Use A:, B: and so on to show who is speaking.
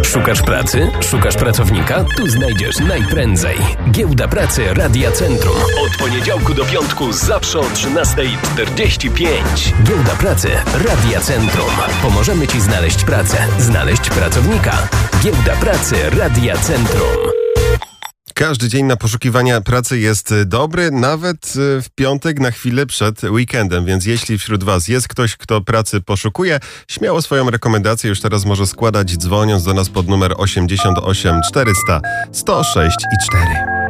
A: Szukasz pracy? Szukasz pracownika? Tu znajdziesz najprędzej. Giełda Pracy Radia Centrum. Od poniedziałku do piątku zawsze o 13:45. Giełda Pracy Radia Centrum. Pomożemy Ci znaleźć pracę, znaleźć pracownika. Giełda Pracy Radia Centrum.
B: Każdy dzień na poszukiwania pracy jest dobry, nawet w piątek na chwilę przed weekendem, więc jeśli wśród Was jest ktoś, kto pracy poszukuje, śmiało swoją rekomendację już teraz może składać, dzwoniąc do nas pod numer 88 400 106 i 4.